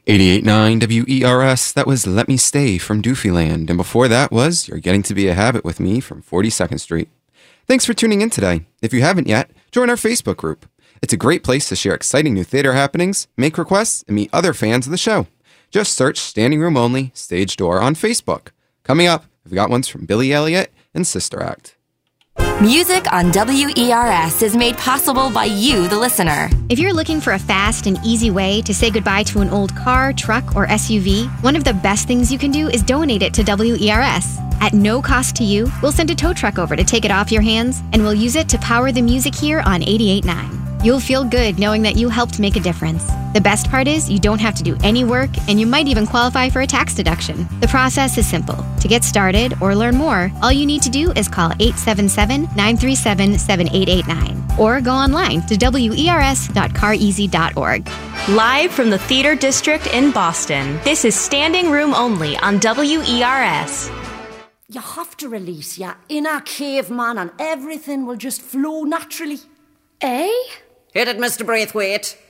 88.9 WERS, that was Let Me Stay from Doofyland, and before that was You're Getting to Be a Habit with Me from 42nd Street. Thanks for tuning in today. If you haven't yet, join our Facebook group. It's a great place to share exciting new theater happenings, make requests, and meet other fans of the show. Just search Standing Room Only, Stage Door on Facebook. Coming up, we've got ones from Billy Elliot and Sister Act. Music on WERS is made possible by you, the listener. If you're looking for a fast and easy way to say goodbye to an old car, truck, or SUV, one of the best things you can do is donate it to WERS. At no cost to you, we'll send a tow truck over to take it off your hands, and we'll use it to power the music here on 88.9. You'll feel good knowing that you helped make a difference. The best part is you don't have to do any work, and you might even qualify for a tax deduction. The process is simple. To get started or learn more, all you need to do is call 877-937-7889 or go online to wers.careasy.org. Live from the Theater District in Boston, this is Standing Room Only on WERS. You have to release your inner caveman and everything will just flow naturally. Eh? Hit it, Mr. Braithwaite.